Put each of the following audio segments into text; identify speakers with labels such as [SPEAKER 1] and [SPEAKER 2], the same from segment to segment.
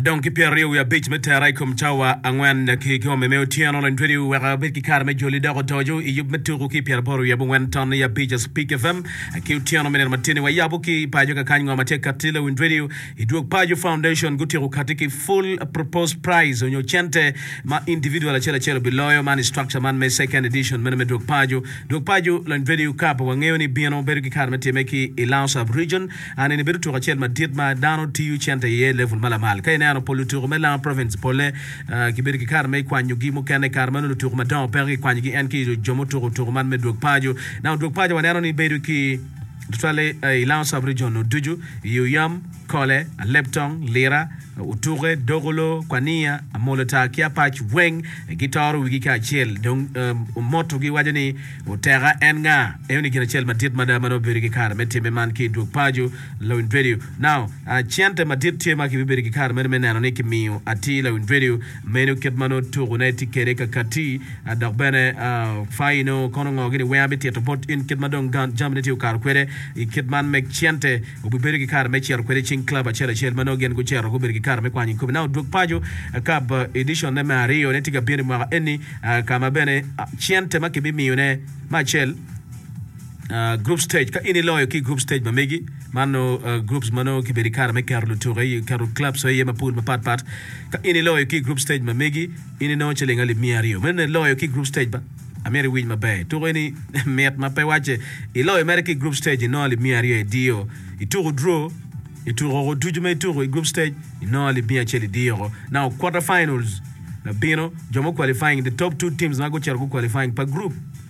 [SPEAKER 1] donc Pierre ya beach metara kom chawa angwan ki ko me otiano na ndwedi wa bit ki kar me joli da tojo i yub meturu ki Pierre boru ya bungwan ton ya beach speak fm ki otiano me matini wa yabu ki pajo ka kanyo mate katile ndwedi iduk pajo foundation gutiru katiki full proposed prize onyo chente ma individual chela below man structure man me second edition me duk pajo la ndwedi kapa wangeo ni biano beru ki kar mate meki ilance of region and ni beru to chel ma dit ma dano tu chente ye level malamal kayna no polutur me la province pole ki beru ki kar me kwanyu gi mo kane kar manu tur ma don peri kwanyu gi en ki jomo tur man me duk pajo now duk pajo wanano ni beru ki tutale ilance of region no duju yam kole leptong lira uture dogolo kwania amolota kia patch weng gitaru wigi ka chel donc moto gi wajani utera enga ewni kina chel matit madama no beri kar mette me man ki duk pajo low in video now chente matit tema ki beri kar me nano ne kimio ati low in video menu ketmano turune tikere ka kati dagbene faino kono ngogini wabiti to bot in ketmadon jamne ti kar kwere ketman mek chente uberi kar me cher kwere ching club chel mano gen go cher go beri kar me kwani ko now duk pajo kab edition ne mario ne tiga bini ma eni kama bene chente makibi mione machel group stage ka ini loyo ki group stage mamegi mano groups mano ki beri kar me karlo touré karlo club so yema pool ma pat ka ini loyo ki group stage mamegi ini no chele ngali miario men loyo ki group stage ba ameri win ma bay to ni met ma pe wache i loyo america group stage no ali miario dio i tour draw ituro tujume ituro group stage no ali bia cheli dio now quarter finals na bino jomo qualifying the top 2 teams na go chergo qualifying per group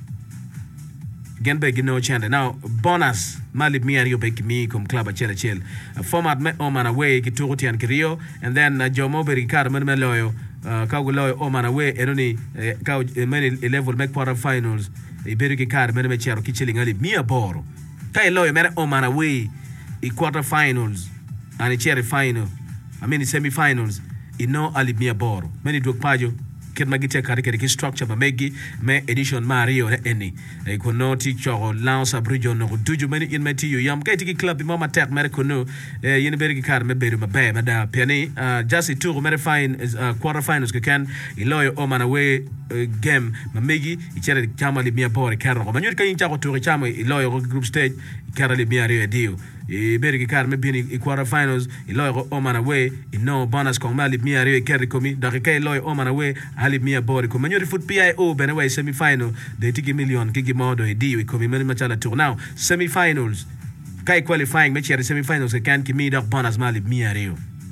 [SPEAKER 1] genbe gino chande now bonus mali miario be kimi kom club chel format me o mana way ki turo tian krio and then jomo berikar men meloyo ka go loyo o mana way enoni ka men level me quarter finals e berikar men me chero ki cheli ngali mia boro kai loyo mere o mana way i quarter finals and a cherry final semi finals ino alibia boro many duk pajo ket magite karike ki structure ba megi me edition mario ne eni e kono ti choro lance abridge no duju many in meti you yam kay tiki club mama tek mere kono yene bergi kar me beru ma be mada peni just it tour mere fine quarter finals ke kan iloyo o mana we game ma megi i cherry chama libia boro kar ko manyur kay chako tour chama iloyo group stage karale biario dio e bergi kar me bini i quarter finals iloyo o mana we no bonus ko mali miario kerri komi dakika iloyo o mana we ali mia bori ko manyori foot PIO benaway semi final de tiki million kigi modo e dio komi mani machala tour now semi finals kai qualifying me cherry semi finals kan kimi dak bonus mali miario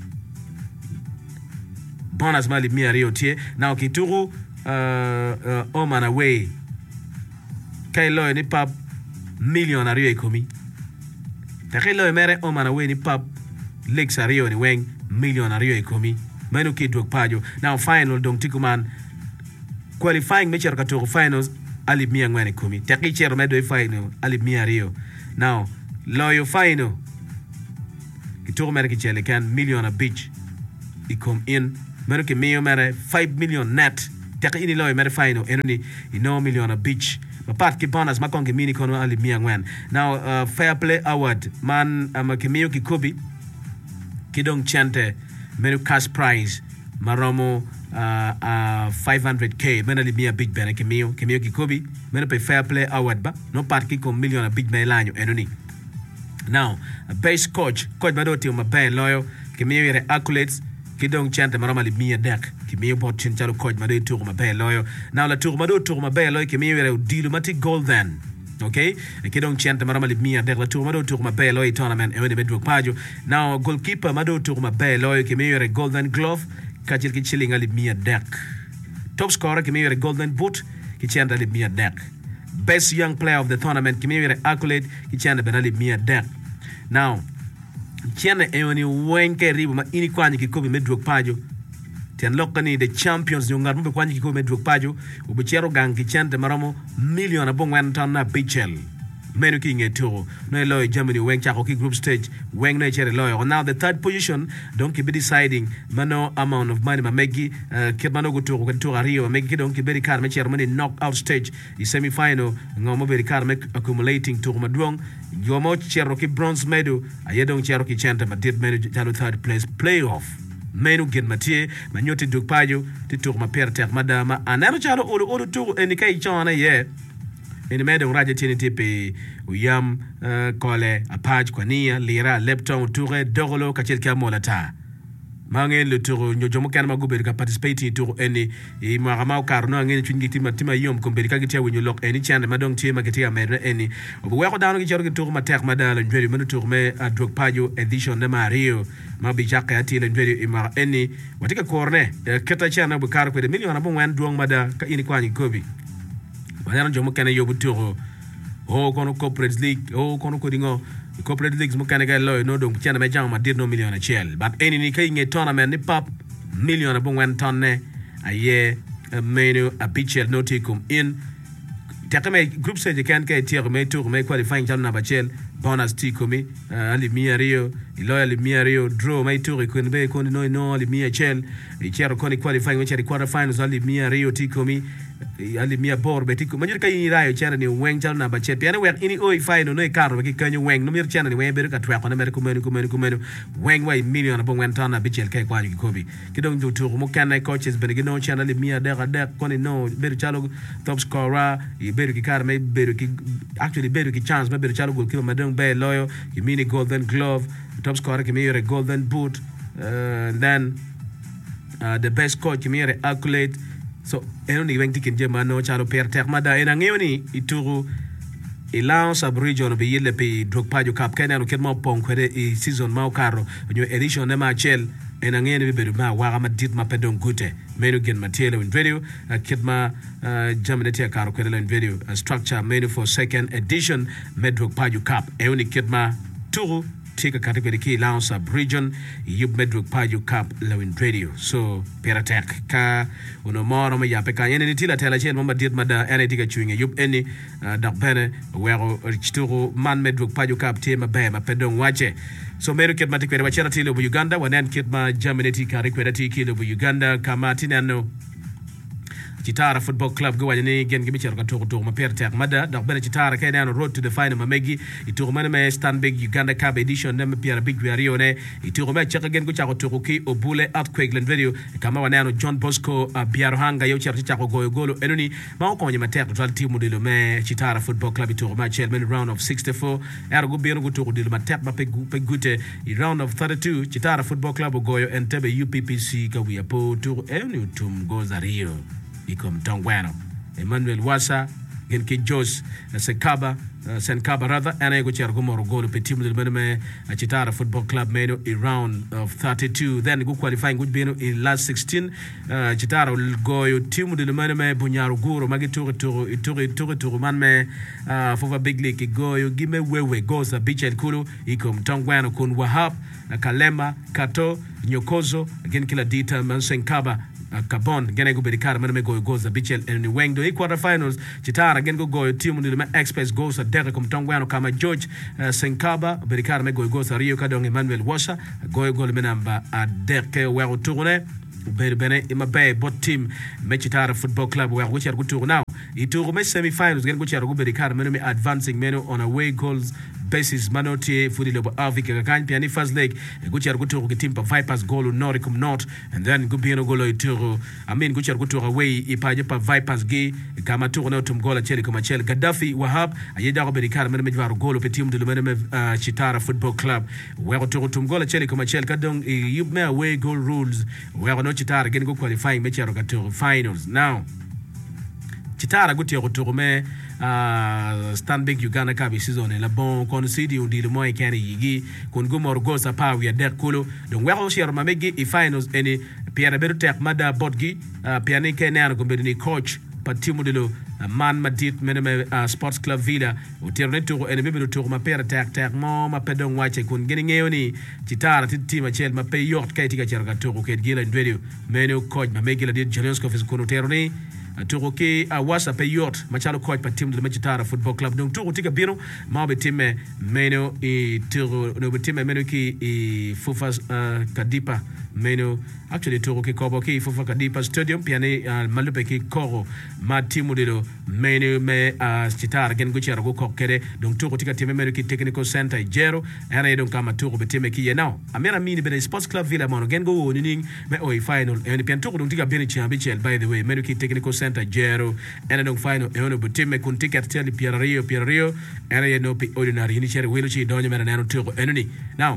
[SPEAKER 1] tie now kituru o mana we kai loyo ni pap million ario e komi takilo mere o mana we ni pap lex ario ni weng million ario e komi menu ki duk pajo now final dong tikuman qualifying me cher katoro finals ali mia ngwane komi taki cher me do final ali mia rio now loyo final kitoro mere ki chele kan million a beach i come in menu ki mio mere 5 million net taki ini loyo mere final enoni ino million a beach mapat ki bonus makonge mini kono ali mia ngwan now fair play award man makimio ki kobi kidong chente menu cash prize maromo 500k mena li mia big ben kimio ki kobi menu pay fair play award ba no part ki kom million a big ben lanyo enoni now base coach madoti ma ben loyo kimio re accolades kidong chante marama li mia dek kimio bot chinchalo coach madu tour ma be loyo now la tour ma be loyo kimio re dilu mati golden okay kidong chante marama li mia dek la tour ma be loyo tournament e woni bedrock pajo now goalkeeper madu tour ma be loyo kimio re golden glove kachil ki chilinga li mia dek top scorer kimio re golden boot ki chante li mia dek best young player of the tournament kimio re accolade ki chante benali mia dek now Tiana ewani wenke ribu ma ini kwani kikobi medrock pajo tian lokani the champions nyongar mbe kwani kikobi medrock pajo ubuchero gangi chante maramo million abongwan tan na bichel menu kinge toro no loy Germany weng chako ki group stage weng no chere loy now the third position don't be deciding mano amount of money ma megi kemano go toro kan toro rio megi don't be kar me chere money knockout stage the semi final ngomo be kar me accumulating toro madwong yomo chere ki bronze medal ayedong chere ki chante ma did medal jalo third place playoff menu gen matie manyoti duk pajo ti tur ma per tek madama anano chalo ulu tur eni kai chona ye eni medo raja tini tipe uyam kole apaj kwania lira lepton toure dogolo kachel kamola ta mange le tour nyojomo kan magube ka participate tour eni e magama karno ngene chungi tima yom ko be ka gite wenyo lok eni chande madong tima gite amere eni obo weko dano gi jorgi tour matek madala njeri menu tour me adrok pajo edition de mario mabi jakka ati le njeri e mar eni watika korne keta chana bu kar ko de million abon wan duong mada ka ini kwani kobi wana jomo kan yobu tour o kono corporate league o kono ko dingo corporate leagues mo kanega loy no donc tiana me jang ma dir no million chel but eni ni kay nge tournament ni pap million bon wan tonne aye menu a bichel no tikum in takame group stage kan kay tier me tour me qualifying jam na bachel bonus tikomi ali mia rio loyal mia rio draw me tour ko be ko no ali mia chel e tier ko ni qualifying we tier quarter finals ali mia rio tikomi ali mia bor betiko manjir kay rayo chana ni weng chal na bachet piano wer ini oi fine no e karo ki kanyo weng no mir chana ni we ber ka twa ko na mer ko menu weng way million bon wentan na bichel kay kwa ki kobi kidong do tour mo kan coaches ben gino chana li mia de ko ni no ber chalo top scorer e ber ki kar me ber ki actually ber ki chance me ber chalo gol ki madong be loyo ki mini golden glove top scorer ki me golden boot and then the best coach ki me accolade. So eno ni wengti kin jema no chalo per tek mada ena ngeoni ituru ilance aboriginal be yele pe drog pajo cap kena no ketmo pon kwede e season mau karo nyo edition na machel ena ngene be ma waga madit ma pedon gute menu gen matele in video kitma jaminete karo kwede in video structure menu for second edition medrog pajo cap eni kitma turu take a category key launch sub region yub medrug pajo cap lawin radio so peratek ka uno moro ma yape ka yene tila tela chen mama dit mada ene tiga chuinge yub eni dak bene wero chituru man medrug pajo cap tema be ma pedon wache so meru ket mati kwere wachera tilo bu Uganda wanen ket ma jamineti ka rekwera tilo bu Uganda kama tinano Chitara Football Club go wajani gen gibi chero ka tour ma pertek mada dak bene Chitara kay nano road to the final ma megi ituru mane me Stanbic Uganda Cup edition dem Pierre Big Rio ne ituru me cheka gen go chako tour ki obule earthquake len video kama wanano John Bosco Biarohanga yo chero chako goyo golo enoni ma ko nyama tek total team de me Chitara Football Club ituru ma chairman round of 64 ergo bieno go tour de ma tek ma pe gute round of 32 Chitara Football Club goyo Entebbe UPPC ka wi apo tour enu tum goza Rio ikom tongwano Emmanuel Wasa genki Jos Senkaba rather and I go cher gomoro golo pe team del beneme Chitara Football Club meno in round of 32 then go qualifying good beno in last 16 Chitara go yo team del beneme bunyaru guro magi turu man me for big league go yo give me wewe goes a beach and kulu ikom tongwano kun Wahab Kalema Kato Nyokozo again kila dita man Senkaba Kabon gene go bedikara mane go goes the bichel and weng do quarter finals Chitara again go team ni me express goes a dere kom tongwano kama George Senkaba bedikara me go goes a Rio Kadong Emmanuel Washa go menamba a deke wero tourne bene ima bay bot team me Chitara Football Club where which are go tour now ituru me semi finals gen go chero go bedikara me advancing meno on away goals basis manotie fudi lobo Africa kan piani first leg go chero go tour team pa Vipers goal Noricum North and then go bieno golo ituru go chero go tour away ipaje pa Vipers gi kama tour na tum gola cheli kama chel Gaddafi Wahab ayeda go bedikara me jwaro golo pe team de me Chitara Football Club where tour tum gola cheli kama chel kadong you me away goal rules where no Chitara gen go qualifying me chero ka tour finals now Chitara go tour me Stanbic Uganda Cup season la bon kon sidi undi le moy kan yigi kon go mor go sa pa wi der kolo donc wero cher ma megi e finals eni Pierre Bertek mada bodgi piani kenan go bedini coach patimu de lo man madit meneme sports club Villa o terne tour eni bebe tour ma pere tak mo ma pedon wache kon geni ngeyoni Chitara titima chel ma pe yort kay tiga cher ga tour ke gila ndwedio meno coach ma megi la dit Jelensko fis kono terni Turuki Wasa pe yort machalo coach pa team de Chitara Football Club donc turu tiga bino ma be team meno e turu no be team meno ki e Fufas Kadipa meno actually turu ki kobo ki fufa kadipa stadium piani malupe ki koro ma timu dilo meno me chitar gen guchero go kokere donc turu tika time meno ki technical center jero ana donc kama turu betime ki now amera mini be sports club villa mono gen go woni ning me o final en pian turu donc tika beni champion by the way meno ki technical center jero ana donc final e ono betime kun ticket tele Pierre ana no pi ordinary ni chere welo chi donyo mera nano turu enuni now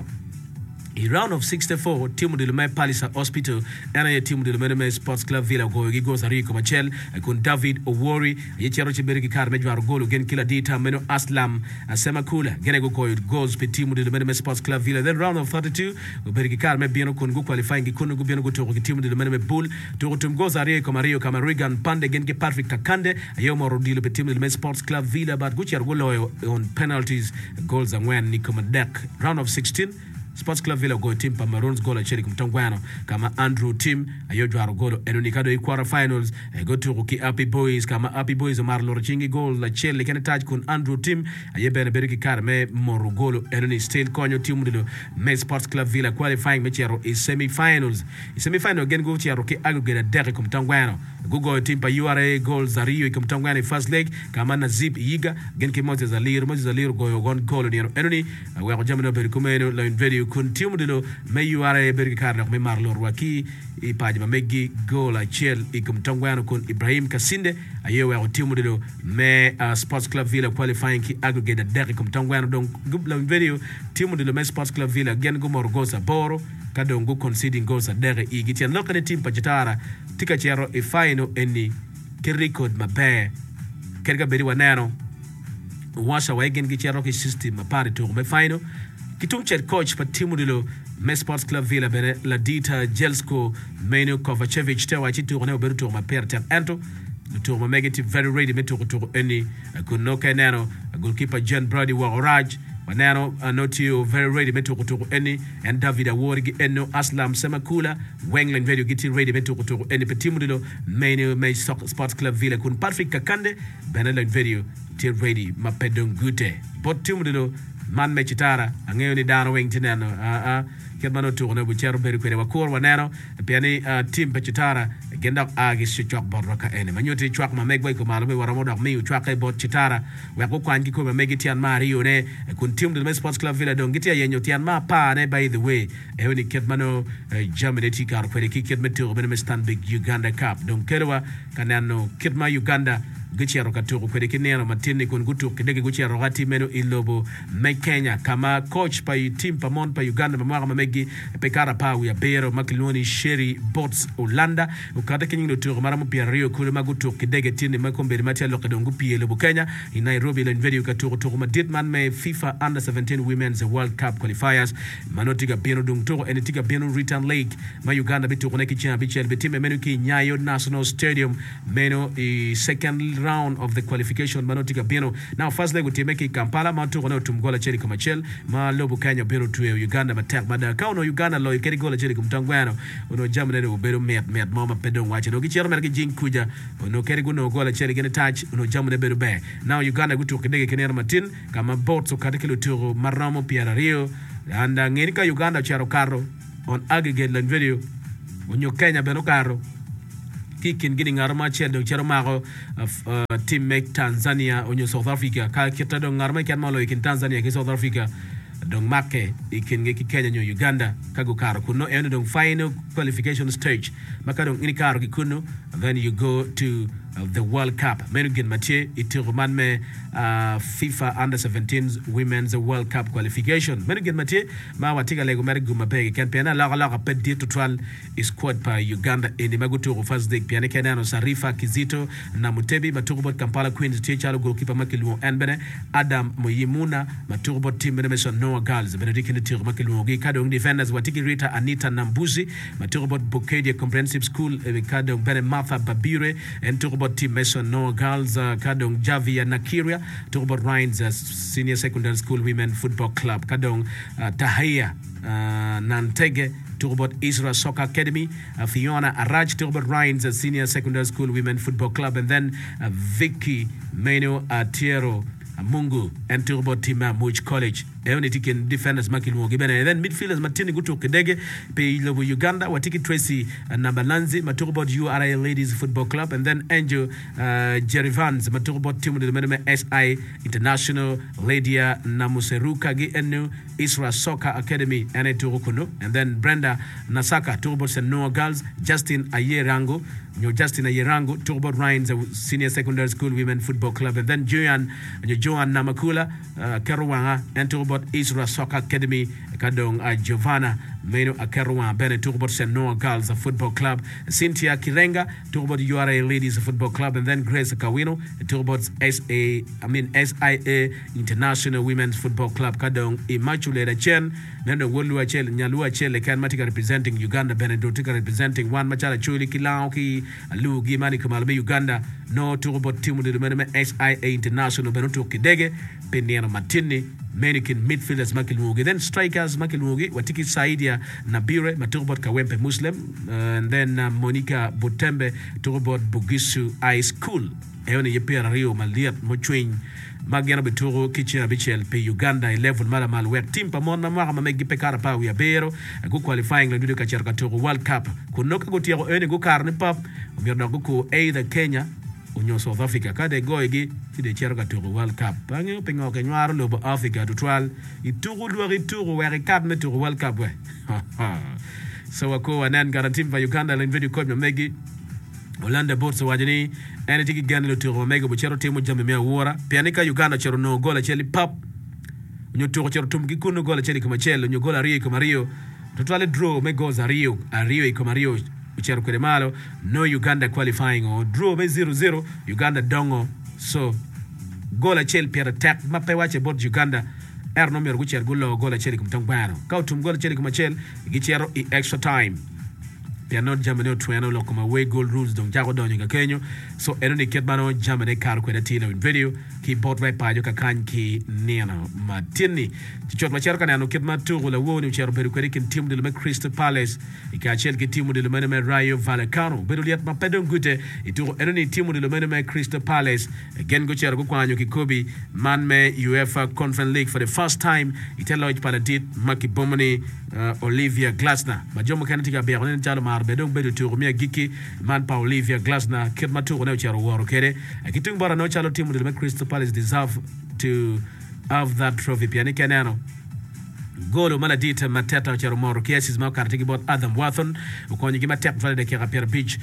[SPEAKER 1] in round of 64, Timu de Lume Palisa Hospital, and a Timu de Lume Sports Club Villa go goes a Rico Machel, kun David Owori, Yecherochi Beriki Car Major Golo, again Killer Dita, Meno Aslam, and Semakula, Genego goes per Timu de Lume Sports Club Villa. Then round of 32, Beriki Car Mebiano Kungu qualifying Kunu Gubiano to Timu de Lume Bull, to goes a Rico Mario Camarigan Pande, again Patrick Kakande, Ayomo Rodilo Timu de Lume Sports Club Villa, but Gucci Golo on penalties, goals and when Nikomadek. Round of 16. Sports Club Villa go team pa Maroons goal acheli kumtongwano kama Andrew team ayojo arogolo enunikado i quarter finals go to Ruki Happy Boys kama Happy Boys Omar Lorchingi goal la cheli kene touch kun Andrew team ayebene beriki kar me morogolo enuni still konyo team dilo me Sports Club Villa qualifying me chero is semi-finals again go chero ki aggregate dere kumtongwano go team pa URA goal Zario kumtongwano first leg kama Nazib Yiga gen ki Moses Alir go gon goal enuni we ko jamino berikumeno la video continue dilo me URA bergi karna me Marlon Waki i pajma megi goal achel ikumtongwano kun Ibrahim Kasinde ayewe ko timu dilo me Sports Club Villa qualifying ki aggregate dere kumtongwano donc gubla video timu dilo me Sports Club Villa gen go morgosa boro kadon go conceding goals dere igitian lokane team pachitara tika chero e final eni ke record mabe kerga beri wanano washa wegen gi chero ki system mapari to me final Kitumchet coach pa timu dilo me Sports Club Villa bene Ladita Jelsko Meno Kovacevic tewa chitu ne oberu to ma perten ento to ma megati very ready me to any kunoka nano goalkeeper John Brady Waraj Wanano Anotio very ready me to any and David Aworgi Eno Aslam Semakula Wengland video getting ready me to any petimu dilo Meno me Sports Club Villa kun Patrick Kakande bene video till ready ma pedon gute but timu dilo man me chitara angeyo ni dano weng tineno ketmano tourne bu chero beri kwere wakor waneno piani team pe chitara genda agis chok borroka ene manyoti chwak ma megboy ko malo me waramo dak mi chwak e bot chitara we ko kwangi ko megi tian mario ne kun team de Sports Club Villa don gitia yenyo tian ma pa ne by the way e woni ketmano Germany ti kar kwere ki ketmeto be me stand big Uganda Cup don kerwa kanano ketma Uganda Guchero katuru kwede kinero matini kun gutu kidege guchero gati meno ilobo me Kenya kama coach pa team pa mon pa Uganda mamara mamegi pekara pa ya bero makiloni Sherry Bots Olanda ukata kinyindo turu mara mpia Rio kule magutu kidege tini makombe matia lokadongu pia ilobo Kenya in Nairobi len video katuru turu maditman me FIFA Under 17 Women's World Cup qualifiers manotiga beno dung turu enetiga beno return leg ma Uganda bitu kuneki china bichel betime meno ki Nyayo National Stadium meno second round of the qualification manotika beno now first leg utimeki Kampala matu kono tumgola cheri kama chel ma lobu Kenya beno tuwe Uganda matak mada kauno Uganda lo ikeri gola cheri kumtangwano uno jamne de ubero met mama pedon wache no gichero merki jinkuja uno keri guno gola cheri gene touch uno jamne bero be now Uganda gutu kidege kenera matin kama boat so katikilo turo maramo Pierre Rio anda ngenika Uganda chero karo on aggregate land video unyo Kenya beno karo kikin gini ngarma chelo chero mago team make Tanzania onyo South Africa ka kitado ngarma kan malo ikin Tanzania ke South Africa dong make ikin ngeki Kenya nyo Uganda kago karo kuno eno dong final qualification stage makadong ini karo kikuno then you go to the World Cup menugin matye itiruman me FIFA Under 17 Women's World Cup qualification menugin matye ma watiga lego mergu mabege kan pena la pedi total squad pa Uganda indi maguturu first day piane kenano Sarifa Kizito na Mutebi maturubot Kampala Queens tichalo goalkeeper makiluo enbene Adam Moyimuna maturubot team Benediction Noah Girls benedikini tiru makiluo kadong defenders watiki Rita Anita Nambuzi maturubot Bukedia Comprehensive School kadong Bene Martha Babire and turubot team Mason Noah Girls kadong Javia Nakiria turubot Rhines Senior Secondary School Women Football Club kadong Tahia Nantege turubot Israel Soccer Academy Fiona Araj turubot Rhines Senior Secondary School Women Football Club and then Vicky Meno Atiero Mungu and turubot team Much College eoni tiken defenders makilwo gibene then midfielders matini guto kedege pe lobo Uganda watiki Tracy Nabalanzi matugobot URA Ladies Football Club and then Angel Jerivans matugobot timu de meneme SI International Lydia Namuseruka gi enu Isra Soccer Academy ene turukuno and then Brenda Nasaka tugobot Noah Girls Justin Ayerango tugobot Ryan's Senior Secondary School Women Football Club and then Joan Namakula Karuwanga and tugobot Isra Soccer Academy kadong Giovanna Meno Akaruwa Bene tugobot Noah Girls Football Club Cynthia Kirenga tugobot URA Ladies Football Club and then Grace Kawino tugobot SIA International Women's Football Club kadong Immaculate Chen nendo Wolua Chel Nyalua Chel kan matika representing Uganda Bene dotika representing one Machala Chuli Kilao ki Alu Gimani Kamalbe Uganda no tugobot timu de meneme SIA International Bene tukidege Peniano Matini Manikin midfielders Makilmugi then strikers Makilmugi watiki Saidia Nabire matugobot Kawempe Muslim and then Monica Butembe tugobot Bugisu High School eoni yepera Rio Maliat Mochwing Magiana Beturo Kitchen Bichel pe Uganda 11 mala mal work team pa mona mara mamegi pekara pa ya bero go qualifying la duka charka to World Cup kunoka gotiero ene go karne pap mirna go either Kenya Union South Africa kade goigi de charka to World Cup bangi pengo kenyaro lobo Africa to twal ituru lwari turu wari cup me to World Cup we so wako wanan guarantee pa Uganda la video code mamegi Olanda Borsa wajini ene tiki gani lo turo mega buchero timu jambe mea wora pianika Uganda chero no gola cheli pap nyoturo chero tumgikuno gola cheli kama chelo nyogola Rio kama Rio totwale draw me goes a Rio kama Rio uchero kwenye malo no Uganda qualifying or draw me 0-0 Uganda dongo so gola cheli pia attack mape wache bot Uganda erno mero guchero gola cheli kumtangwano kautum gola cheli kama chelo gichero extra time they are not Germany tueno lo kuma way goal rules don jago don nga Kenya so eno ni ketmano Germany kar kwenda tino in video ki bot vai pajo ka kanki niana matini tichot machero kana no ketma turu la woni chero beru kwedi kin team de le Crystal Palace ikachel ki team de le meneme Rayo Vallecano beru liat ma pedon gute ituro eno ni team de le meneme Crystal Palace again go chero kwanyo ki kobi manme UEFA Conference League for the first time itelo paladit maki bomani Olivia Glasner majomo kanatika be on chalo bedong bedu turu mia giki man pa Olivia Glasner kirma turu na charo woro kere kitung bara no chalo team de le Crystal Palace deserve to have that trophy piani kanano golo mala dita matata charo moro kiasi ma kartiki bot Adam Watson ukonyi ki matap vale de kera per beach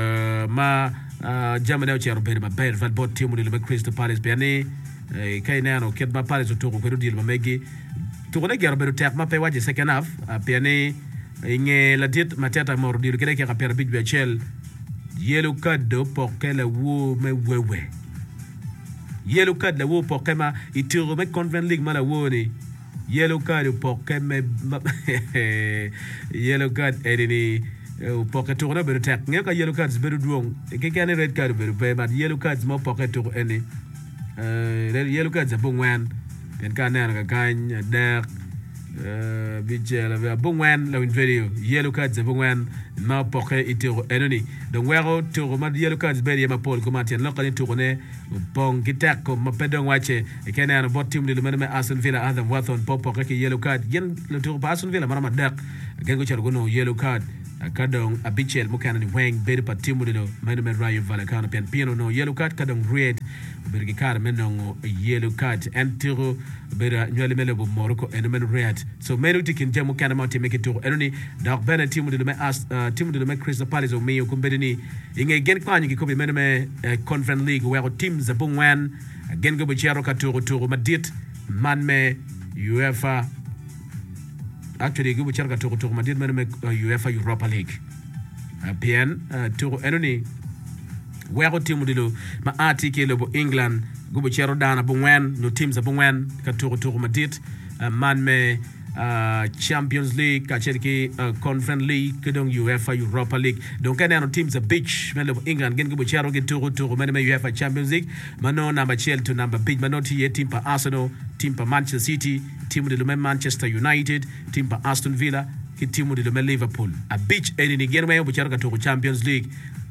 [SPEAKER 1] jamana charo ber ma ber val bot team de le Crystal Palace piani kainano kirma Palace turu ko dil ma megi turu ne gero bedu tap ma pe waje second half piani inge la dit matata mordir kede ke rapper big bechel yellow card do porque la wo me wewe yellow card la wo porque ma itiro me Conference League mala wo ni yellow card porque me yellow card edini porque tourna be tek nge ka yellow cards be duong ke kane red card be be but yellow cards mo porque tour eni yellow cards bongwan pen kana ka kan der bijela be bongwan la win video yellow cards bongwan ma poke itiro enoni donc wero turo ma yellow cards be ma pol comment en lokani tourne bon gitak ko ma pedon wache e kenana bot team de menme Aston Villa Adam Watson poke ke yellow card gen le tour pa Aston Villa mara dak gen go char gono yellow card kadong abichel mukana ni weng be pa team de menme Rayo Vallecano pen piano no yellow card kadong red bergi kar menongo yellow card entiro bera nyole mele bo moroko enomen red so menuti kin jamo kana mate make it to enoni dark bena team de me team de me Crystal Palace o meyo kumbedini inge gen kwani ki kobe meneme Conference League where teams a bongwan gen go bechero ka turu madit manme UEFA actually go bechero ka turu madit meneme UEFA Europa League bien turu enoni wero team dilo ma article bo England go chero dana bongwen no teams bongwen ka turu madit man me Champions League ka cherki Conference League kedong UEFA Europa League donc kana no teams a beach men of England gen go chero ge turu men me UEFA Champions League mano number Chelsea to number big manoti ye team pa Arsenal team pa Manchester City team de Manchester United team pa Aston Villa ki team de Liverpool a beach eni ni gen me bo chero ka turu Champions League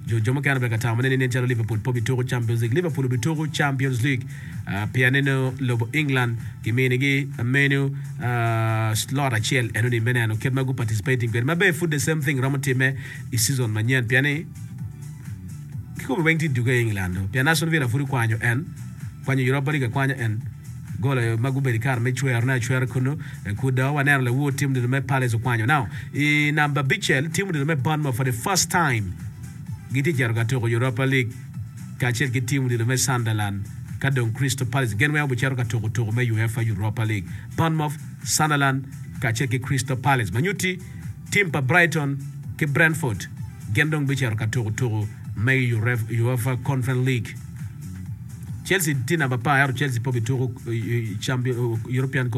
[SPEAKER 1] jomo kana beka tamu nene chalo Liverpool pobi toro Champions League Liverpool bi toro Champions League pianino lobo England gimenigi menu slot achel enoni menano kedma go participating but mabe food the same thing ramotime is season manyen piani kiko bengti duga England piana son vira furi kwanyo Europa League kwanyo gola maguberi kar me chwer na chwer kuno kuda wanera le wo team de me Palace kwanyo now number Bichel team de me Bournemouth for the first time giti jarga to Europa League kachel ki team de me Sunderland kadon Crystal Palace gen we abuchero to me UEFA Europa League Bournemouth Sunderland kachel ki Crystal Palace Manyuti team pa Brighton ki Brentford gendong bichero to me UEFA Conference League Chelsea tina bapa Chelsea pobi toro champion European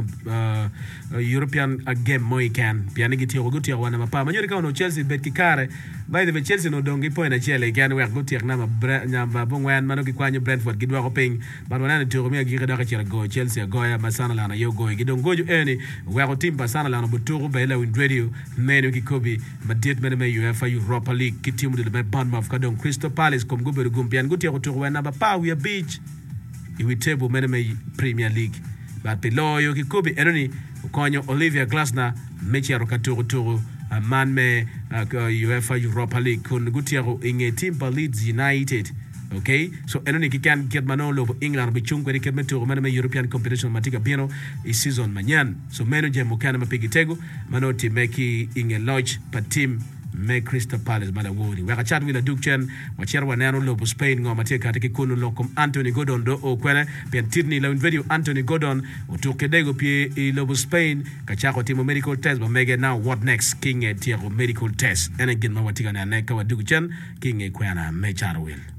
[SPEAKER 1] game moi can piani giti oguti wana mapa manyori ka no Chelsea bet kikare by the way Chelsea no dongi point na chele can we guti na nyamba bongwan mano ki kwanyo Brentford gidwa ko ping barwana ni toro mi gida ka chele go Chelsea go ya masana lana yo go gidongojo eni we ko timba sana lana butoro bela win radio meno ki kobi madet meno me UEFA Europa League ki timu de me Bournemouth ka don Crystal Palace kom go be gumpian guti ko toro wana bapa we beach iwi table meneme Premier League but below yo kikobi enoni ukonyo Olivia Glasner mechi aroka toro man me UEFA Europa League kun gutiaro inge Timber Leeds United okay so enoni kikan get manolo England bichungu ni kemeto meneme European competition matika piano is season manyan so meno je mukana mapigi tego manoti meki inge lodge pa team me Crystal Palace mala wori waka chat wila dukchen wachero wanano lobo Spain ngoma tia katiki kunu lokom Anthony Gordon do okwele pia tidni la video Anthony Gordon utokedego pia lobo Spain kachako timo medical test ba mege now what next king tiago medical test ene gin mawatika na neka wa dukchen king e kwena me charwil